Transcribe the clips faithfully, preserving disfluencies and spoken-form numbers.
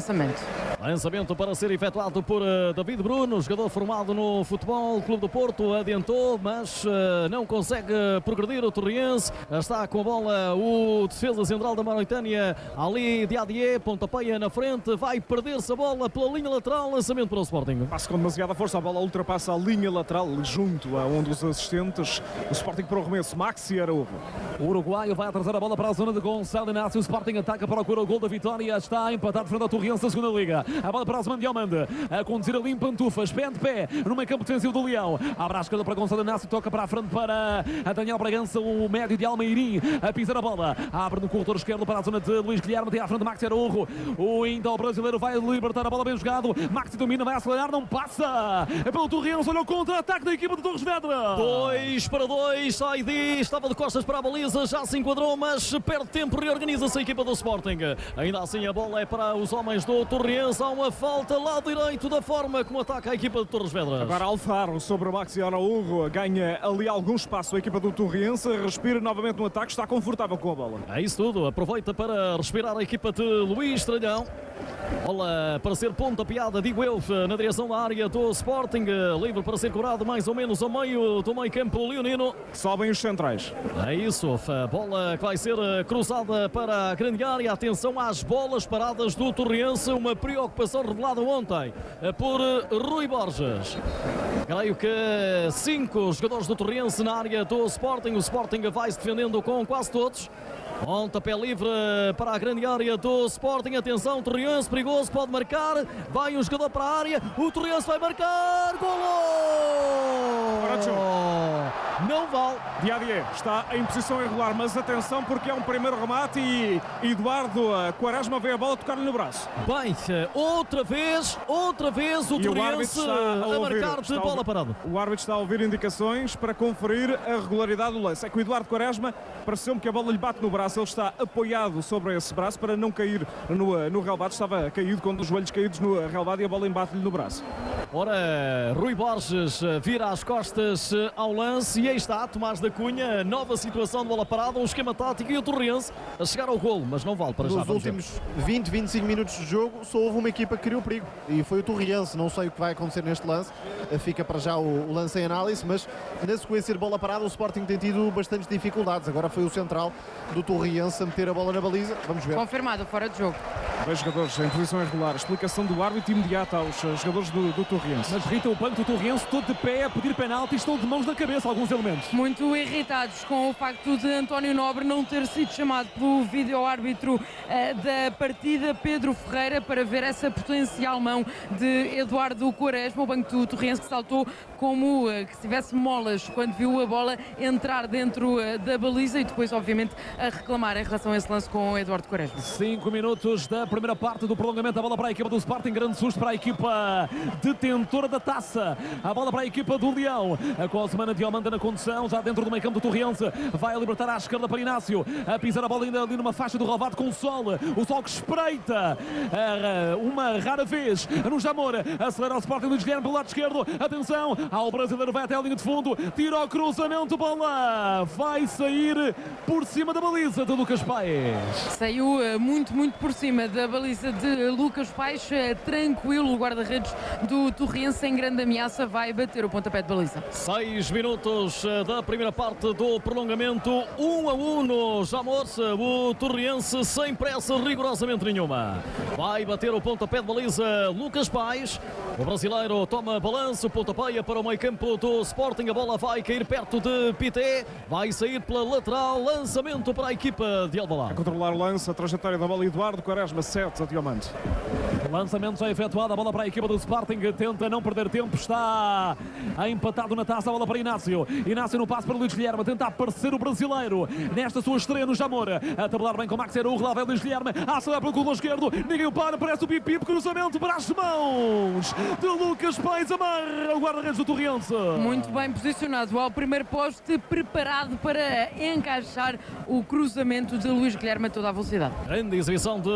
lançamento. Lançamento para ser efetuado por uh, David Bruno, jogador formado no Futebol Clube do Porto, adiantou, mas uh, não consegue progredir o Torriense. Está com a bola o defesa central da Mauritânia, ali Diadier, pontapeia na frente, vai perder-se a bola pela linha lateral, lançamento para o Sporting. Passa com demasiada força, a bola ultrapassa a linha lateral, junto a um dos assistentes. O Sporting para o arremesso, Maxi Araújo. O uruguaio vai trazer a bola para a zona de Gonçalo Inácio. O Sporting ataca, procura o gol da vitória, está empatado frente ao Torriense da segunda Liga. A bola para Osman Diomande, a conduzir ali em pantufas, pé de pé, no meio campo defensivo do Leão. Abre a esquerda para Gonçalo Inácio, toca para a frente para a Daniel Bragança, o médio de Almeirim, a pisar a bola. Abre no corredor esquerdo para a zona de Luís Guilherme, tem à frente Maxi Araújo. O então brasileiro vai libertar a bola, bem jogado. Maxi domina, vai acelerar, não passa. É pelo Torriense, olha o contra-ataque da equipa de Torres Vedras. dois para dois, Saidi estava de costas para a baliza, já se enquadrou, mas perde tempo, reorganiza-se a equipa do Sporting. Ainda assim a bola é para os homens do Torriense, há uma falta lado direito da forma como ataca a equipa de Torres Vedras. Agora Alfaro sobre o Maxi Araújo, ganha ali algum espaço a equipa do Torriense, respira novamente no ataque, está confortável com a bola. É isso tudo, aproveita para respirar a equipa de Luís Tralhão. Bola para ser pontapeada, digo eu, na direção da área do Sporting, livre para ser cobrado mais ou menos ao meio do meio campo leonino. Sobem os centrais. É isso, a bola que vai ser cruzada para a grande área. Atenção às bolas paradas do Torriense, uma preocupação revelada ontem por Rui Borges. Creio que cinco jogadores do Torriense na área do Sporting. O Sporting vai se defendendo com quase todos. Pontapé livre para a grande área do Sporting. Atenção, Torriense perigoso, pode marcar. Vai um jogador para a área. O Torriense vai marcar. Golo! Não vale. Diadier está em posição irregular, mas atenção porque é um primeiro remate e Eduardo Quaresma vê a bola tocar-lhe no braço. Bem, outra vez, outra vez o Torriense a, a marcar de bola parada. O árbitro está a ouvir indicações para conferir a regularidade do lance. É que o Eduardo Quaresma pareceu-me que a bola lhe bate no braço. Ele está apoiado sobre esse braço para não cair no, no relvado. Estava caído, com os joelhos caídos no relvado, e a bola embate-lhe no braço. Ora, Rui Borges vira as costas ao lance e aí está Tomás da Cunha, nova situação de bola parada, um esquema tático e o Torriense a chegar ao golo, mas não vale para já. Nos últimos vinte, vinte e cinco minutos de jogo só houve uma equipa que criou perigo e foi o Torriense. Não sei o que vai acontecer neste lance, fica para já o, o lance em análise, mas na sequência de bola parada o Sporting tem tido bastantes dificuldades. Agora foi o central do Torriense a meter a bola na baliza, vamos ver. Confirmado, fora de jogo. Dois jogadores em posição irregular, explicação do árbitro imediata aos jogadores do, do Torriense. Mas Rita, o banco do Torriense todo de pé a pedir penalti, estão de mãos na cabeça alguns elementos. Muito irritados com o facto de António Nobre não ter sido chamado pelo vídeo-árbitro uh, da partida, Pedro Ferreira, para ver essa potencial mão de Eduardo Quaresma. O banco do Torriense que saltou como uh, que se tivesse molas quando viu a bola entrar dentro uh, da baliza e depois obviamente a reclamar em relação a esse lance com Eduardo Quaresma. Cinco minutos da primeira parte do prolongamento, a bola para a equipa do Sporting, grande susto para a equipa detentora da taça, a bola para a equipa do Leão, com a semana de Diomande na condução, já dentro do meio campo do Torriense, vai a libertar à esquerda para Inácio, a pisar a bola ainda ali numa faixa do relvado com o Sol, o Sol que espreita uma rara vez no Jamor, acelera o Sporting, Luís Guilherme pelo lado esquerdo, atenção, ao brasileiro, vai até a linha de fundo, tira o cruzamento, bola vai sair por cima da baliza de Lucas Paes. Saiu muito, muito por cima da baliza de Lucas Paes, tranquilo, o guarda-redes do Torriense em grande ameaça, vai bater o pontapé de baliza. Seis minutos da primeira parte do prolongamento, um a um no Jamor, o Torriense sem pressa rigorosamente nenhuma. Vai bater o pontapé de baliza Lucas Paes, o brasileiro toma balanço, pontapeia para o meio campo do Sporting, a bola vai cair perto de Pité, vai sair pela lateral, lançamento para a equipa de Alvalade. A controlar o lance, a trajetória da bola, Eduardo Quaresma, sete a Diomande. O lançamento já efetuado, a bola para a equipa do Sporting, tenta não perder tempo, está empatado na taça, a bola para Inácio. Inácio no passo para Luís Guilherme, tenta aparecer o brasileiro nesta sua estreia no Jamor, a tabelar bem com o Maxi Araújo, lá vai Luís Guilherme, a acelerar pelo corredor esquerdo, ninguém o para, parece o Pipi, cruzamento para as mãos de Lucas Paes, amarra o guarda-redes do Torriense. Muito bem posicionado ao primeiro poste, preparado para encaixar o cruzamento de Luís Guilherme a toda a velocidade. Grande exibição de Lucas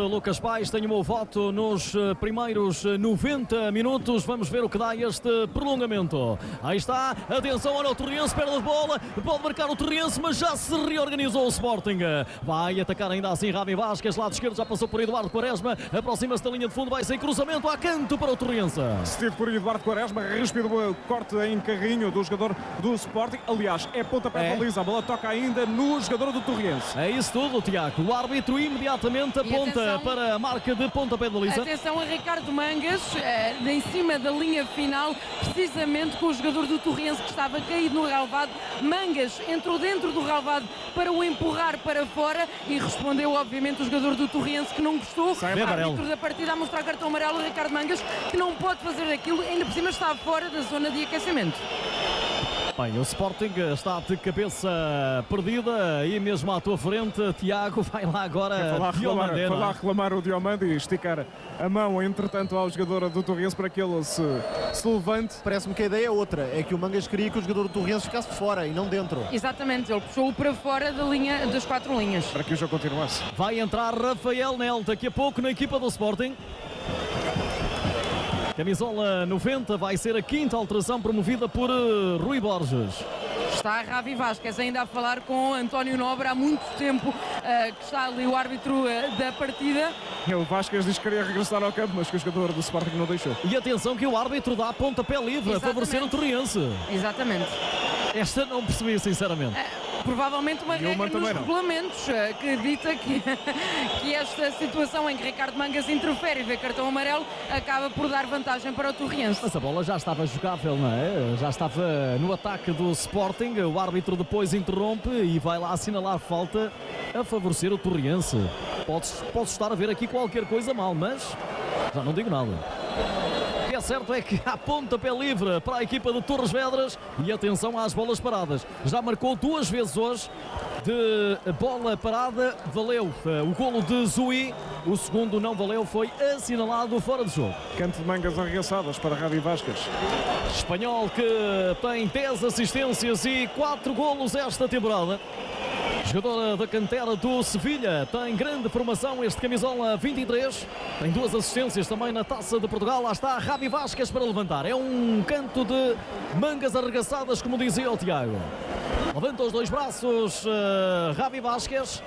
Pais tenham o meu voto nos uh, primeiros uh, noventa minutos. Vamos ver o que dá este prolongamento. Aí está, atenção, olha o Torriense, perda de bola, pode marcar o Torriense, mas já se reorganizou o Sporting. Vai atacar ainda assim Ravi Vasquez, lado esquerdo, já passou por Eduardo Quaresma, aproxima-se da linha de fundo, vai sem cruzamento, a canto para o Torriense. Cedido por Eduardo Quaresma, ríspido corte em carrinho do jogador do Sporting. Aliás, é pontapé de baliza, a bola toca ainda no jogador do Torriense. É isso tudo, Tiago. O árbitro imediatamente aponta para a marca de pontapé de baliza. Atenção a Ricardo Mangas, eh, em cima da linha final, precisamente com o jogador do Torriense que estava caído no relvado. Mangas entrou dentro do relvado para o empurrar para fora e respondeu, obviamente, o jogador do Torriense que não gostou. Sai o amarelo. árbitro da partida a mostrar cartão amarelo a Ricardo Mangas, que não pode fazer aquilo, ainda por cima está fora da zona de aquecimento. Bem, o Sporting está de cabeça perdida e mesmo à tua frente, Tiago, vai lá agora. Foi lá reclamar, foi lá reclamar o Diomande e esticar a mão, entretanto, ao jogador do Torriense para que ele se, se levante. Parece-me que a ideia é outra, é que o Mangas queria que o jogador do Torriense ficasse fora e não dentro. Exatamente, ele puxou-o para fora da linha, das quatro linhas. Para que o jogo continuasse. Vai entrar Rafael Nel daqui a pouco na equipa do Sporting. Camisola noventa vai ser a quinta alteração promovida por uh, Rui Borges. Está Ravi Vasquez ainda a falar com António Nobre há muito tempo, uh, que está ali o árbitro uh, da partida. O Vasquez diz que queria regressar ao campo, mas que o jogador do Sporting não deixou. E atenção que o árbitro dá pontapé livre a favorecer o Torriense. Exatamente. Esta não percebi, sinceramente. Uh, Provavelmente uma regra nos regulamentos uh, que dita que, que esta situação em que Ricardo Mangas interfere e vê cartão amarelo acaba por dar vantagem para o Torriense. Mas a bola já estava jogável, não é? Já estava no ataque do Sporting, o árbitro depois interrompe e vai lá assinalar falta a favorecer o Torriense. Posso, posso estar a ver aqui qualquer coisa mal, mas já não digo nada. O que é certo é que há pontapé livre para a equipa de Torres Vedras e atenção às bolas paradas. Já marcou duas vezes hoje de bola parada, valeu uh, o golo de Zui, o segundo não valeu, foi assinalado fora de jogo. Canto de mangas arregaçadas para Ravi Vasquez. Espanhol que tem dez assistências e quatro golos esta temporada. Jogadora da cantera do Sevilha, tem grande formação, este camisola vinte e três, tem duas assistências também na Taça de Portugal. Lá está Ravi Vasquez para levantar, é um canto de mangas arregaçadas, como dizia o Tiago. Levanta os dois braços, uh, Ravi Vasquez.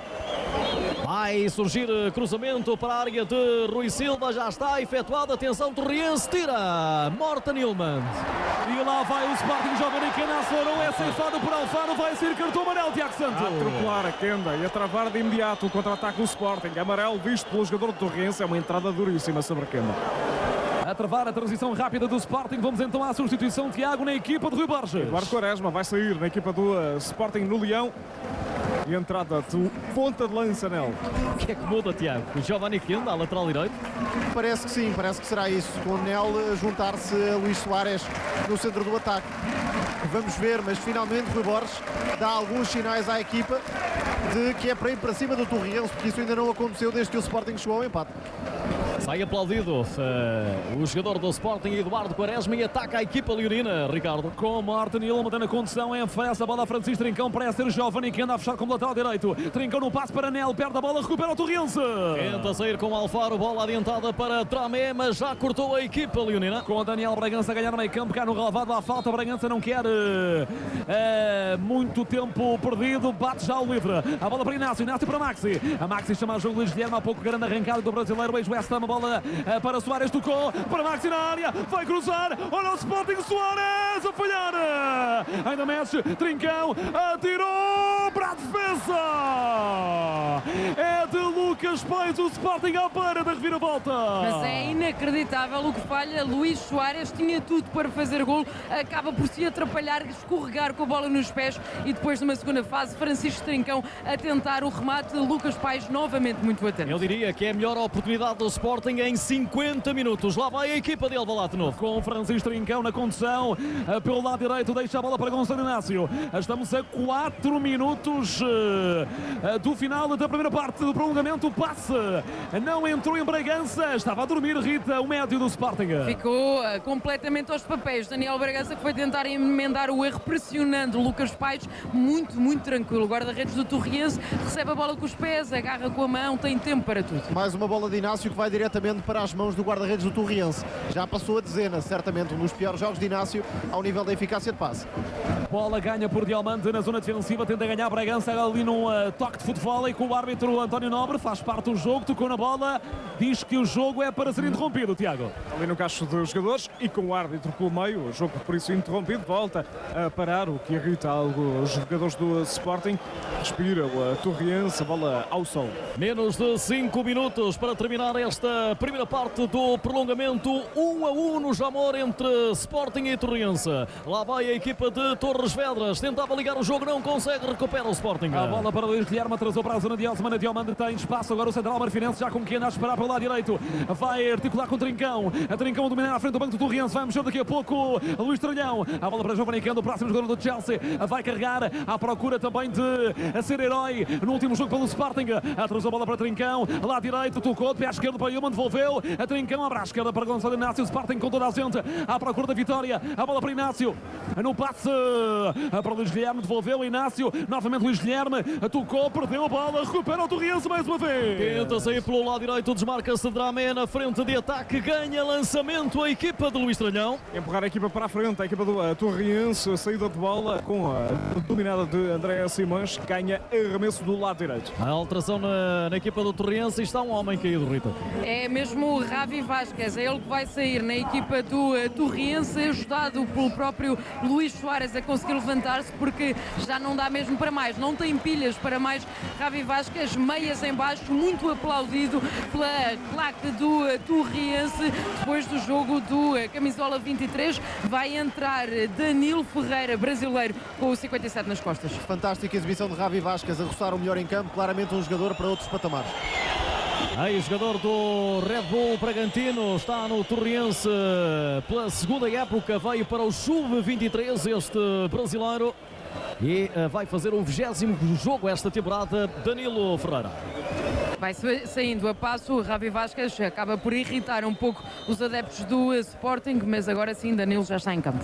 Vai surgir cruzamento para a área de Rui Silva, já está efetuado, atenção, Torriense tira, Morten Nilman. E lá vai o Sporting, Giovanni Kenda acelerou, é ceifado por Alfaro, vai ser cartão amarelo, Tiago Santos. A atropelar a Kenda e a travar de imediato o contra-ataque do Sporting. Amarelo visto pelo jogador do Torriense, é uma entrada duríssima sobre a Kenda. A travar a transição rápida do Sporting, vamos então à substituição, Tiago, na equipa de Rui Borges. Eduardo Quaresma vai sair na equipa do uh, Sporting no Leão. E entrada de ponta de lança nele. O que é que muda, Tiago? O Giovanni Kenda, a lateral direito? Parece que sim, parece que será isso. Com o Nel a juntar-se a Luís Soares no centro do ataque. Vamos ver, mas finalmente Rui Borges dá alguns sinais à equipa de que é para ir para cima do Torriense, porque isso ainda não aconteceu desde que o Sporting chegou ao empate. Sai aplaudido uh, o jogador do Sporting, Eduardo Quaresma, e ataca a equipa leonina, Ricardo. Com Morten Nilman na condução, oferece a bola a Francisco Trincão, parece ser Giovanni que anda a fechar como lateral direito. Trincão no passe para Nel, perde a bola, recupera o Torriense. Tenta sair com Alfaro, bola adiantada para Tramé, mas já cortou a equipa leonina. Com Daniel Bragança a ganhar no meio campo, cá no relvado, à falta, Bragança não quer uh, uh, muito tempo perdido, bate já o livre. A bola para Inácio, Inácio para Maxi. A Maxi chama o jogo Luís Guilherme, há pouco grande arrancada do brasileiro, ex-West Ham, a bola uh, para Soares, tocou para Maxi na área, vai cruzar, olha o Sporting, Soares a falhar. Ainda mexe, Trincão, atirou para a defesa. É de Lucas Pais, o Sporting à beira da reviravolta. Mas é inacreditável o que falha. Luís Soares tinha tudo para fazer golo, acaba por se atrapalhar, escorregar com a bola nos pés e depois numa segunda fase Francisco Trincão a tentar o remate de Lucas Pais, novamente muito atento. Eu diria que é a melhor oportunidade do Sporting em cinquenta minutos. Lá vai a equipa de Alvalade de novo. Com Francisco Trincão na condução, pelo lado direito, deixa a bola para Gonçalo Inácio. Estamos a quatro minutos do final da primeira parte do prolongamento. passe não entrou em Bragança, estava a dormir, Rita, o médio do Sporting. Ficou uh, completamente aos papéis. Daniel Bragança, que foi tentar emendar o erro pressionando Lucas Paes, muito, muito tranquilo. O guarda-redes do Torriense recebe a bola com os pés, agarra com a mão, tem tempo para tudo. Mais uma bola de Inácio que vai diretamente para as mãos do guarda-redes do Torriense. Já passou a dezena, certamente um dos piores jogos de Inácio ao nível da eficácia de passe. Bola ganha por Diamante na zona defensiva, tenta ganhar Bragança ali num uh, toque de futebol e com o árbitro António Nobre, faz parte do jogo, tocou na bola, diz que o jogo é para ser interrompido, Tiago. Ali no cacho dos jogadores e com o árbitro pelo meio, o jogo por isso interrompido, volta a parar, o que irrita algo os jogadores do Sporting. Respira o Torriense, a bola ao sol. Menos de cinco minutos para terminar esta primeira parte do prolongamento, um a um no Jamor entre Sporting e Torriense. Lá vai a equipa de Torres Vedras, tentava ligar o jogo, não consegue, recupera o Sporting. A bola para Luís Guilherme, atrasou para a zona de Osman, Diomande tem espaço, agora o central Marfinense já com quem anda a esperar pelo lado direito, vai articular com o Trincão, a Trincão a dominar à frente do banco do Torriense, vai mexer daqui a pouco Luís Tralhão, a bola para Giovanni Cando, o próximo jogador do Chelsea, vai carregar à procura também de ser herói no último jogo pelo Sporting, atrasou a bola para Trincão, lá direito, tocou de pé à esquerda para Ilman, devolveu, a Trincão abre à esquerda para Gonçalo Inácio, o Sporting com toda a gente à procura da vitória, a bola para Inácio, no passe para Luís Guilherme, devolveu Inácio, novamente Luís Guilherme, tocou, perdeu a bola, recupera o Torriense mais uma vez. Tenta sair pelo lado direito, desmarca-se Dramé na frente de ataque, ganha lançamento a equipa de Luís Tralhão. Empurrar a equipa para a frente, a equipa do uh, Torriense, a saída de bola com a dominada de André Simões, ganha arremesso do lado direito. A alteração na, na equipa do Torriense, está um homem caído, Rita. É mesmo o Ravi Vasquez, é ele que vai sair na equipa do uh, Torriense, ajudado pelo próprio Luís Soares a conseguir levantar-se, porque já não dá mesmo para mais, não tem pilhas para mais. Ravi Vasquez, meias em baixo, muito aplaudido pela claque do uh, Torriense. Depois do jogo do uh, camisola vinte e três, vai entrar Danilo Ferreira, brasileiro, com o cinquenta e sete nas costas. Fantástica exibição de Ravi Vasquez, a roçar o melhor em campo, claramente um jogador para outros patamares. Aí, jogador do Red Bull Bragantino, está no Torriense pela segunda época, veio para o sub vinte e três este brasileiro e uh, vai fazer o vigésimo jogo esta temporada, Danilo Ferreira. Vai saindo a passo, Ravi Vasquez acaba por irritar um pouco os adeptos do Sporting, mas agora sim Danilo já está em campo.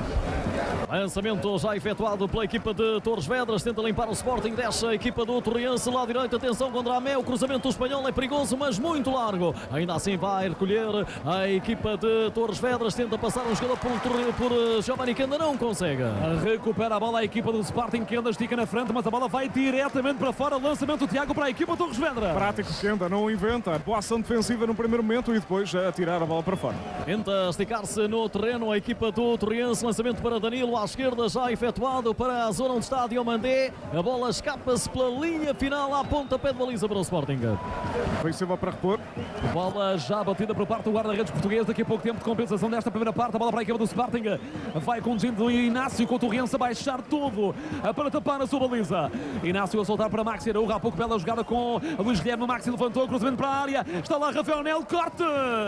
Lançamento já efetuado pela equipa de Torres Vedras, tenta limpar o Sporting, deixa a equipa do Torriense lá direito, atenção contra a Mé, o cruzamento espanhol é perigoso, mas muito largo, ainda assim vai recolher a equipa de Torres Vedras, tenta passar um jogador por, por Giovanni que ainda não consegue. Recupera a bola a equipa do Sporting, que ainda estica na frente, mas a bola vai diretamente para fora, lançamento do Tiago para a equipa de Torres Vedras. Prático que ainda não inventa, boa ação defensiva no primeiro momento e depois a tirar a bola para fora. Tenta esticar-se no terreno a equipa do Torriense, lançamento para Danilo, à esquerda já efetuado para a zona onde está Diomandé, a bola escapa-se pela linha final à pontapé de baliza para o Sporting. Ofensiva para repor. Bola já batida por parte do guarda-redes português, daqui a pouco tempo de compensação desta primeira parte, a bola para a equipa do Sporting, vai conduzindo o Inácio com o Torriense a baixar tudo para tapar a sua baliza. Inácio a soltar para Maxi Araújo, há pouco bela jogada com Luís Guilherme, Maxi levantou, cruzamento para a área, está lá Rafael Nel, corte!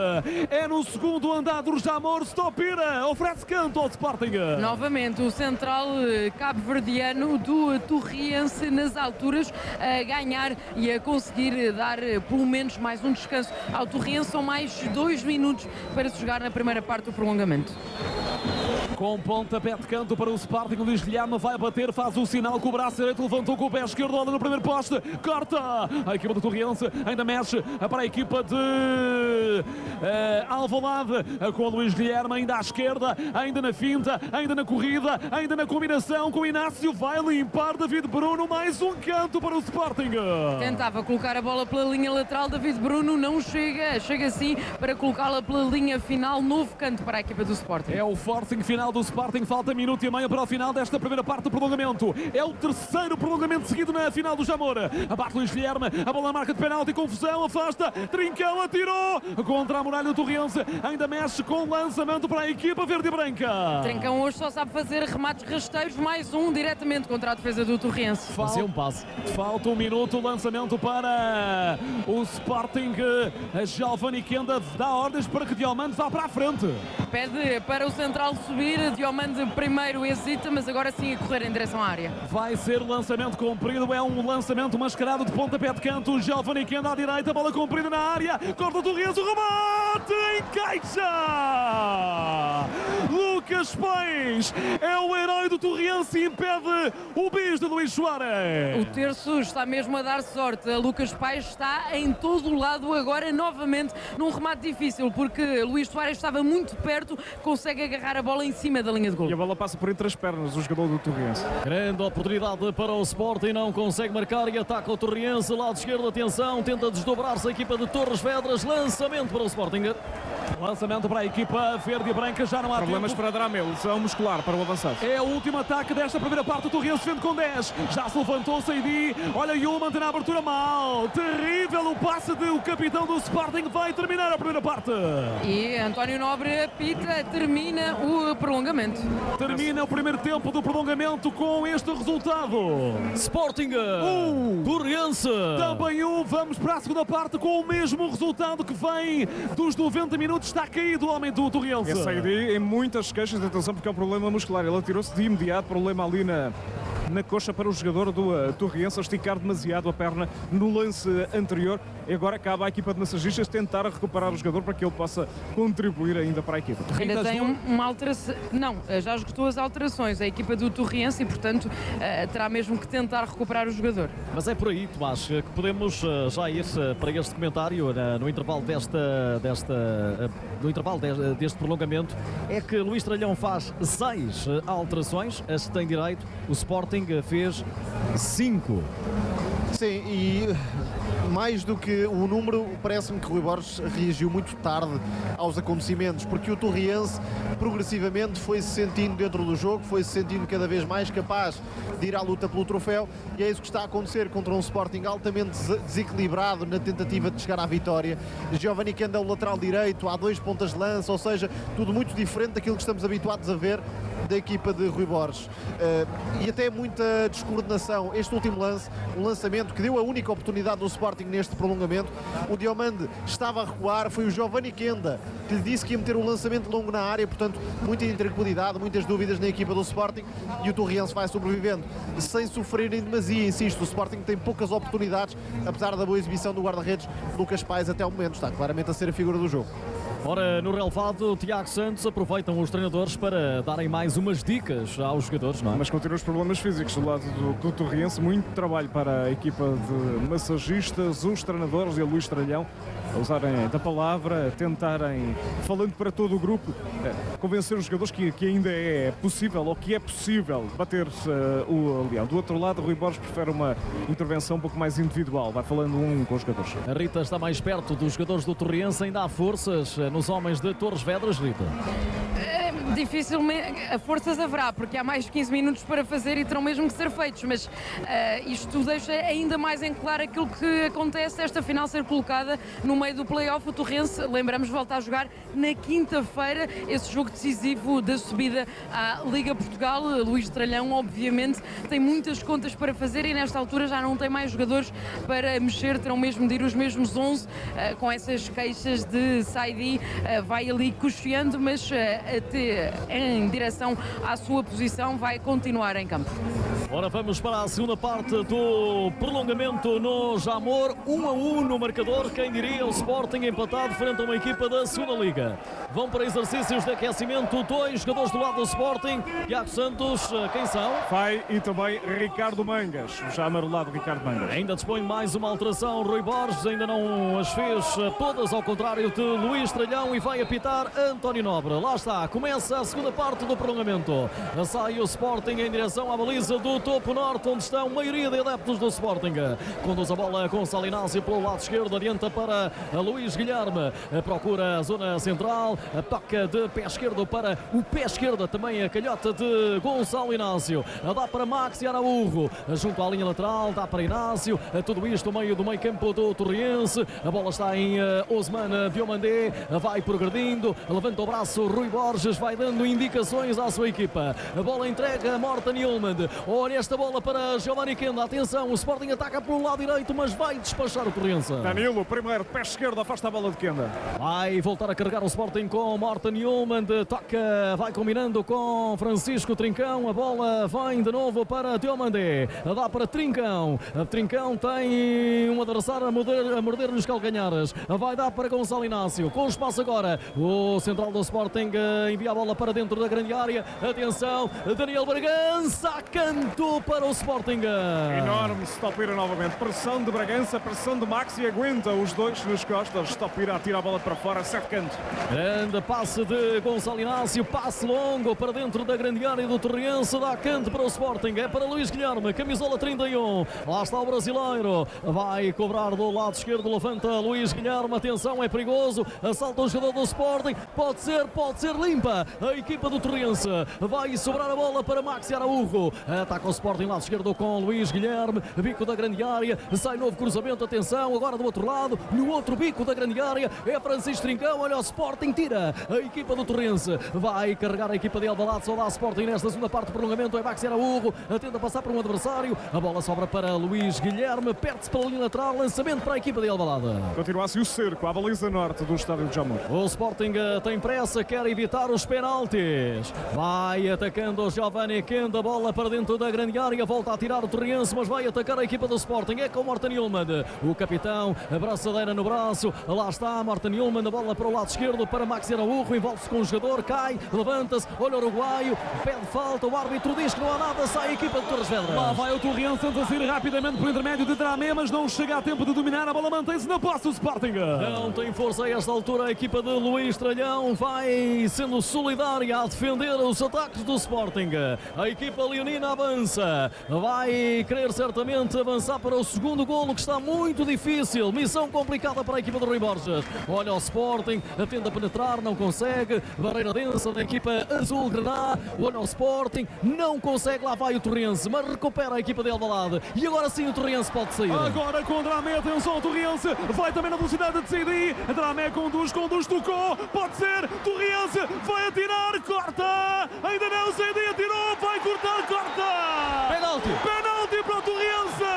É no segundo andar do Jamor, Stopira, oferece canto ao Sporting. Novamente o central cabo-verdiano do Torriense nas alturas a ganhar e a conseguir dar pelo menos mais um descanso ao Torriense. São mais dois minutos para se jogar na primeira parte do prolongamento. Com pontapé de canto para o Sporting, o Luís Guilherme vai bater, faz o sinal com o braço direito, levantou com o pé esquerdo, olha no primeiro poste, corta! A equipa do Torriense ainda mexe para a equipa de uh, Alvalade, com o Luís Guilherme ainda à esquerda, ainda na finta, ainda na corrida, ainda na combinação com o Inácio, vai limpar David Bruno, mais um canto para o Sporting. Tentava colocar a bola pela linha lateral, David Bruno não chega, chega sim para colocá-la pela linha final, novo canto para a equipa do Sporting. É o forcing final do Sporting, falta minuto e meio para o final desta primeira parte do prolongamento. É o terceiro prolongamento seguido na final do Jamor. Abate Luís Guilherme, a bola na marca de penalti, confusão, afasta, Trincão atirou contra a muralha do Torriense, ainda mexe com lançamento para a equipa verde e branca. Trincão hoje só sabe fazer remates rasteiros, mais um diretamente contra a defesa do Torriense. Falta um passe. Falta um minuto, lançamento para o Sporting. A Giovanni Kenda dá ordens para que Diomande vá para a frente. Pede para o central subir, Diomande primeiro hesita, mas agora sim a correr em direção à área. Vai ser lançamento comprido, é um lançamento mascarado de pontapé de canto. Giovanni Kenda à direita, bola comprida na área, corta o Torriense, o remate, encaixa! Lucas Pais é o herói do Torriense e impede o bis de Luís Soares. O terço está mesmo a dar sorte. Lucas Pais está em todo o lado agora, novamente, num remate difícil, porque Luís Soares estava muito perto, consegue agarrar a bola em cima da linha de gol. E a bola passa por entre as pernas do jogador do Torriense. Grande oportunidade para o Sporting, não consegue marcar e ataca o Torriense, lado esquerdo, atenção, tenta desdobrar-se a equipa de Torres Vedras, lançamento para o Sporting. Lançamento para a equipa verde e branca, já não há Problemas tempo. para Dramel, lesão muscular para o avançado. É o último ataque desta primeira parte. O Torriense defende com dez. Já se levantou Saidi. Olha Yulman na abertura mal. Terrível o passe do capitão do Sporting. Vai terminar a primeira parte. E António Nobre apita, termina o prolongamento. Termina o primeiro tempo do prolongamento com este resultado. Sporting, Um. Torriense. Também um. Vamos para a segunda parte com o mesmo resultado que vem dos noventa minutos. Está caído o homem do Torriense. É Saidi em muitas queixas de atenção porque é um problema muscular. Ele atirou-se de imediato, problema ali na, na coxa para o jogador do uh, Torriense a esticar demasiado a perna no lance anterior. E agora cabe à equipa de massagistas tentar recuperar o jogador para que ele possa contribuir ainda para a equipa. Ainda tem um, uma alteração. Não, já esgotou as alterações a equipa do Torriense e, portanto, uh, terá mesmo que tentar recuperar o jogador. Mas é por aí, Tomás, que podemos uh, já ir uh, para este comentário uh, no intervalo desta, desta uh, no intervalo de, deste prolongamento. É que Luís Tralhão faz seis uh, alterações, as que tem direito. O Sporting uh, fez cinco. Sim, e mais do que o número, parece-me que Rui Borges reagiu muito tarde aos acontecimentos, porque o Torriense progressivamente foi-se sentindo dentro do jogo, foi-se sentindo cada vez mais capaz de ir à luta pelo troféu, e é isso que está a acontecer contra um Sporting altamente desequilibrado na tentativa de chegar à vitória. Giovanni Kenda é o lateral direito, há dois pontas de lança, ou seja, tudo muito diferente daquilo que estamos habituados a ver da equipa de Rui Borges. Uh, e até muita descoordenação. Este último lance, um lançamento que deu a única oportunidade do Sporting neste prolongamento. O Diomande estava a recuar, foi o Giovanni Kenda que lhe disse que ia meter um lançamento longo na área, portanto, muita intranquilidade, muitas dúvidas na equipa do Sporting, e o Torriense vai sobrevivendo sem sofrer em demasia. Insisto, o Sporting tem poucas oportunidades, apesar da boa exibição do guarda-redes Lucas Pais até o momento. Está claramente a ser a figura do jogo. Ora, no relevado, Tiago Santos, aproveitam os treinadores para darem mais umas dicas aos jogadores, não é? Mas continuam os problemas físicos do lado do, do Torriense. Muito trabalho para a equipa de massagistas, os treinadores e a Luís Tralhão a usarem da palavra, a tentarem, falando para todo o grupo, convencer os jogadores que, que ainda é possível, ou que é possível, bater uh, o Leão. Do outro lado, Rui Borges prefere uma intervenção um pouco mais individual, vai falando um com os jogadores. A Rita está mais perto dos jogadores do Torriense, ainda há forças nos homens de Torres Vedras, Rita? Dificilmente, a forças haverá, porque há mais de quinze minutos para fazer e terão mesmo que ser feitos, mas uh, isto deixa ainda mais em claro aquilo que acontece, esta final ser colocada no meio do play-off. O Torrense, lembramos, volta a jogar na quinta-feira, esse jogo decisivo da subida à Liga Portugal. Luís Tralhão, obviamente, tem muitas contas para fazer e nesta altura já não tem mais jogadores para mexer, terão mesmo de ir os mesmos onze, uh, com essas queixas de Saidi, uh, vai ali cocheando, mas uh, até em direção à sua posição, vai continuar em campo. Ora, vamos para a segunda parte do prolongamento no Jamor, um a um no marcador. Quem diria, o Sporting empatado frente a uma equipa da segunda Liga. Vão para exercícios de aquecimento dois jogadores do lado do Sporting. Tiago Santos, quem são? Fai e também Ricardo Mangas, já amarelado Ricardo Mangas. Ainda dispõe mais uma alteração, Rui Borges ainda não as fez todas, ao contrário de Luís Tralhão, e vai apitar António Nobre. Lá está, começa a segunda parte do prolongamento. Sai o Sporting em direção à baliza do no topo norte, onde está a maioria de adeptos do Sporting. Conduz a bola com Salinácio pelo lado esquerdo, adianta para Luís Guilherme, procura a zona central, toca de pé esquerdo para o pé esquerdo, também a calhota de Gonçalo Inácio, dá para Maxi Araújo, junto à linha lateral, dá para Inácio, tudo isto no meio do meio campo do Torriense, a bola está em Osman Diomandé, vai progredindo, levanta o braço Rui Borges, vai dando indicações à sua equipa, a bola entrega a Morten Hjulmand, olha esta bola para Giovanni Kenda, atenção, o Sporting ataca pelo lado direito, mas vai despachar o Torriense. Danilo, primeiro, pé esquerdo, afasta a bola de Kenda. Vai voltar a carregar o Sporting com Morten Hjulmand, toca, vai combinando com Francisco Trincão, a bola vem de novo para Diomandé, dá para Trincão, Trincão tem um adversário a morder, a morder nos calcanhares, vai dar para Gonçalo Inácio, com espaço agora, o central do Sporting envia a bola para dentro da grande área, atenção, Daniel Bragança, canto para o Sporting. Enorme Stopira novamente, pressão de Bragança, pressão de Maxi, aguenta os dois nas costas, Stopira tira a bola para fora, sete canto. Grande passe de Gonçalo Inácio, passe longo para dentro da grande área do Torriense, dá canto para o Sporting, é para Luís Guilherme, camisola trinta e um, lá está o brasileiro, vai cobrar do lado esquerdo, levanta Luís Guilherme, atenção, é perigoso, assalta o jogador do Sporting, pode ser, pode ser limpa, a equipa do Torriense, vai sobrar a bola para Maxi Araújo, ataca o Sporting lado esquerdo com Luís Guilherme, bico da grande área, sai novo cruzamento, atenção, agora do outro lado, no outro bico da grande área, é Francisco Trincão, olha o Sporting, tira a equipa do Torriense, vai carregar a equipa de Alvalade, só dá Sporting nesta segunda parte do prolongamento, é Maxi Araújo, tenta passar por um adversário, a bola sobra para Luís Guilherme, perde-se pela linha lateral, lançamento para a equipa de Alvalade. Continua assim o cerco, à baliza norte do estádio de Jamor. O Sporting tem pressa, quer evitar os penaltis, vai atacando o Giovanni Kenda, bola para dentro da grande área, volta a tirar o Torriense, mas vai atacar a equipa do Sporting, é com o Morten Hjulmand, o capitão, a braçadeira no braço, lá está Morten Hjulmand, a bola para o lado esquerdo para Maxi Araújo, envolve-se com o jogador, cai, levanta-se, olha o uruguaio, pede falta, o árbitro diz que não há nada, sai a equipa de Torres Vedras. Lá vai o Torriense, tenta sair rapidamente por intermédio de Dramé, mas não chega a tempo de dominar, a bola mantém-se na posse do Sporting. Não tem força a esta altura a equipa de Luís Tralhão, vai sendo solidária a defender os ataques do Sporting. A equipa leonina avança, vai querer certamente avançar para o segundo golo, que está muito difícil, missão complicada para a equipa de Rui Borges. Olha o Sporting, tenta penetrar, não consegue, barreira densa da equipa azul grená, olha o Sporting, não consegue, lá vai o Torriense, mas recupera a equipa de Alvalade, e agora sim o Torriense pode sair. Agora com Dramé, atenção ao Torriense, vai também na velocidade de sair, Dramé conduz, conduz, tocou, pode ser, Torriense vai atirar, corta, ainda não, Saidi atirou, vai cortar, corta! Penalti! Penalti para o Torriense!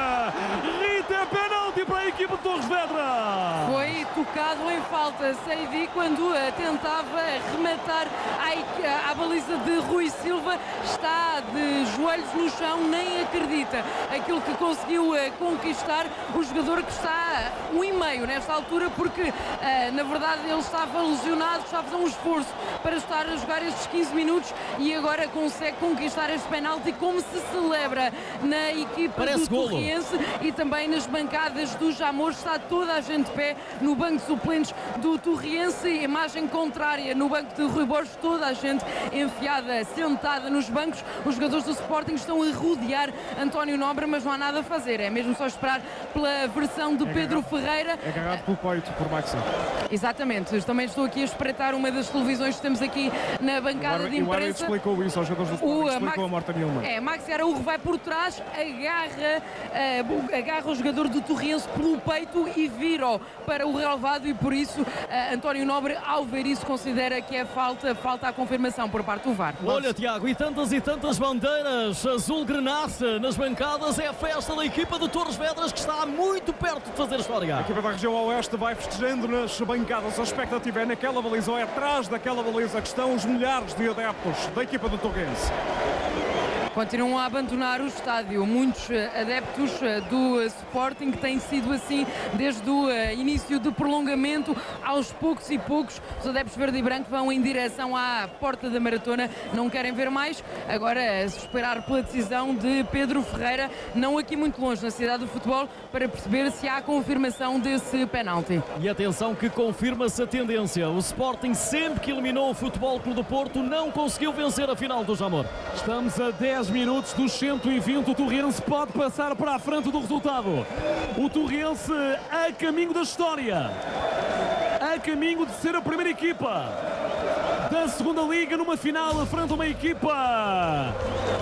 Rita, é penalti para a equipa de Torres Vedras! Foi tocado em falta Saidi quando uh, tentava rematar à, à baliza de Rui Silva, está de joelhos no chão, nem acredita aquilo que conseguiu uh, conquistar o jogador, que está um e meio nesta altura, porque uh, na verdade ele estava lesionado, estava a fazer um esforço para estar a jogar estes quinze minutos e agora consegue conquistar este penalti. Como se celebra na equipa Parece do Torriense e também nas bancadas do Jamor, está toda a gente de pé no banco de suplentes do Torriense, imagem contrária no banco de Rui Borges, toda a gente enfiada, sentada nos bancos. Os jogadores do Sporting estão a rodear António Nobre, mas não há nada a fazer, é mesmo só esperar pela versão de Pedro Ferreira. É agarrado pelo peito por Maxi. Exatamente, também estou aqui a espreitar uma das televisões que temos aqui na bancada de O árbitro imprensa. explicou isso aos jogadores do Sporting, O, uh, explicou Max- a Morten Hjulmand. É, Maxi Araújo vai por trás, agarra, uh, agarra o jogador do Torriense pelo peito e vira-o para o relvado, e por isso uh, António Nobre, ao ver isso, considera que é falta, falta a confirmação por parte do V A R. Olha, Tiago, e tantas e tantas bandeiras azul grenaça nas bancadas, é a festa da equipa de Torres Vedras, que está muito perto de fazer história. A equipa da região oeste vai festejando nas bancadas, a expectativa é naquela baliza ou é atrás daquela baliza que estão os milhares de adeptos da equipa do Torrense. Continuam a abandonar o estádio, muitos adeptos do Sporting, que tem sido assim desde o início do prolongamento. Aos poucos e poucos os adeptos verde e branco vão em direção à porta da maratona, não querem ver mais. Agora esperar pela decisão de Pedro Ferreira, não aqui muito longe, na cidade do futebol, para perceber se há confirmação desse penalti. E atenção que confirma-se a tendência, o Sporting, sempre que eliminou o Futebol Clube do Porto, não conseguiu vencer a final do Jamor. Estamos a dez treze minutos dos cento e vinte, o Torriense pode passar para a frente do resultado. O Torriense a caminho da história, a caminho de ser a primeira equipa da segunda Liga numa final frente a uma equipa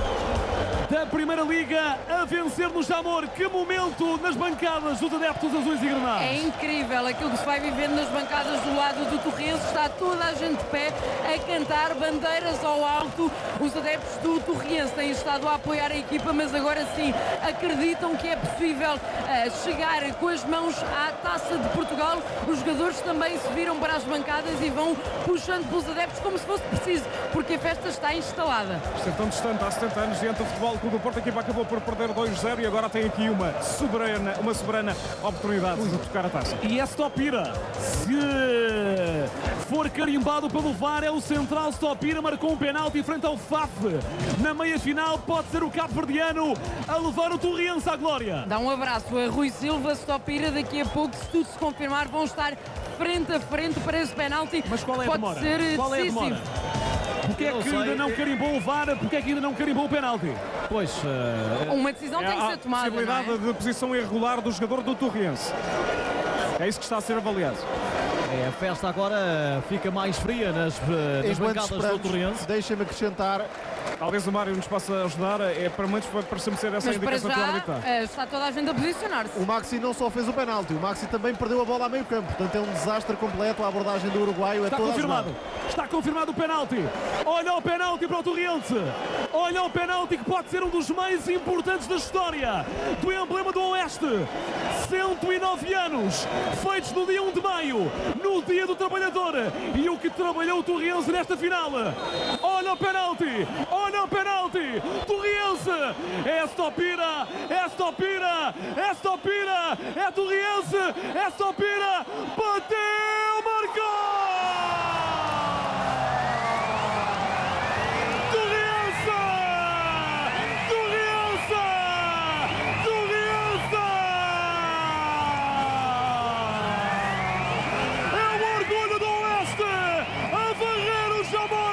da Primeira Liga a vencer no Jamor. Que momento nas bancadas dos adeptos azuis e granados. É incrível aquilo que se vai vivendo nas bancadas do lado do Torrense. Está toda a gente de pé a cantar, bandeiras ao alto. Os adeptos do Torrense têm estado a apoiar a equipa, mas agora sim acreditam que é possível uh, chegar com as mãos à Taça de Portugal. Os jogadores também se viram para as bancadas e vão puxando pelos adeptos como se fosse preciso, porque a festa está instalada. Isto é tão distante, há setenta anos, diante do Futebol Clube do Porto, a equipa acabou por perder dois zero e agora tem aqui uma soberana, uma soberana oportunidade de tocar a taça. E é Stopira, se for carimbado pelo V A R, é o central Stopira, marcou um penalti frente ao F A F. Na meia-final pode ser o cabo-verdiano a levar o Torriense à glória. Dá um abraço a Rui Silva, Stopira, daqui a pouco, se tudo se confirmar, vão estar frente a frente para esse penalti. Mas qual é a pode demora? Ser qual é a decisivo. demora? Porquê é que ainda não carimbou o V A R? Porquê é que ainda não carimbou o penalti? Pois, uh, Uma decisão tem que Há ser tomada, a possibilidade não é? de posição irregular do jogador do Torriense. É isso que está a ser avaliado. é, a festa agora fica mais fria nas, uh, nas Enquanto bancadas do esperamos, Torriense. deixem-me acrescentar, Talvez o Mário nos possa ajudar. É para muitos parece-me ser essa a Mas para indicação que o já árbitro dá. eh, está toda a gente a posicionar-se. o Maxi não só fez o penalti, o Maxi também perdeu a bola a meio campo. Portanto, é um desastre completo a abordagem do uruguaio. É Está toda confirmado. ajudada. Está confirmado o penalti. Olha o penalti para o Torriense. Olha o penalti que pode ser um dos mais importantes da história do emblema do Oeste. cento e nove anos, feitos no dia um de maio, no dia do trabalhador. E o que trabalhou o Torriense nesta final. Olha o penalti. Olha o penalti. Torriense. É Stopira. É Stopira. É Stopira. É Torriense. É Stopira. Bateu. Marcou. Jamor!